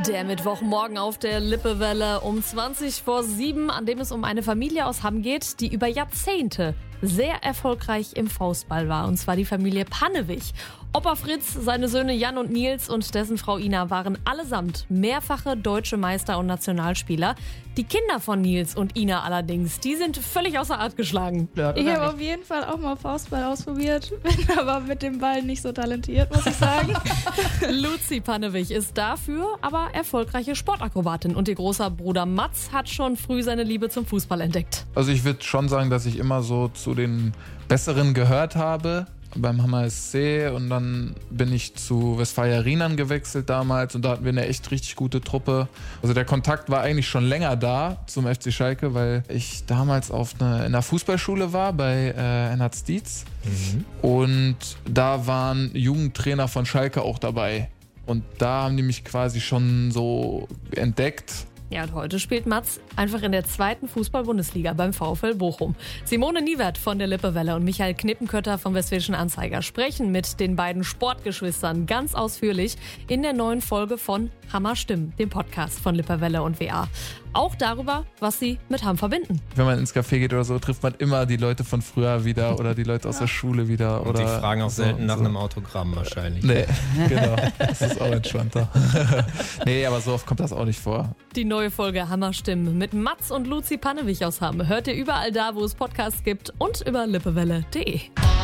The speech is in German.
Der Mittwochmorgen auf der Lippewelle um 7:20, an dem es um eine Familie aus Hamm geht, die über Jahrzehnte sehr erfolgreich im Faustball war. Und zwar die Familie Pannewig. Opa Fritz, seine Söhne Jan und Nils und dessen Frau Ina waren allesamt mehrfache deutsche Meister und Nationalspieler. Die Kinder von Nils und Ina allerdings, die sind völlig außer Art geschlagen. Ich habe auf jeden Fall auch mal Faustball ausprobiert, bin aber mit dem Ball nicht so talentiert, muss ich sagen. Luzi Pannewig ist dafür aber erfolgreiche Sportakrobatin und ihr großer Bruder Mats hat schon früh seine Liebe zum Fußball entdeckt. Also ich würde schon sagen, dass ich immer so zu den Besseren gehört habe beim Hammer SC und dann bin ich zu Westfalia Rienan gewechselt damals und da hatten wir eine echt richtig gute Truppe. Also der Kontakt war eigentlich schon länger da zum FC Schalke, weil ich damals in der Fußballschule war bei Ennard Stietz und da waren Jugendtrainer von Schalke auch dabei und da haben die mich quasi schon so entdeckt. Ja, und heute spielt Mats einfach in der 2. Fußball-Bundesliga beim VfL Bochum. Simone Niewert von der Lippewelle und Michael Knippenkötter vom Westfälischen Anzeiger sprechen mit den beiden Sportgeschwistern ganz ausführlich in der neuen Folge von Hammer Stimmen, dem Podcast von Lippewelle und WA. Auch darüber, was sie mit Hamm verbinden. Wenn man ins Café geht oder so, trifft man immer die Leute von früher wieder oder die Leute aus der Schule wieder. Und oder die fragen auch so selten nach so. einem Autogramm wahrscheinlich. Nee, genau. Das ist auch entspannter. Nee, aber so oft kommt das auch nicht vor. Die neue Folge Hammer Stimmen mit Mats und Luzi Pannewig aus Hamm hört ihr überall da, wo es Podcasts gibt und über lippewelle.de.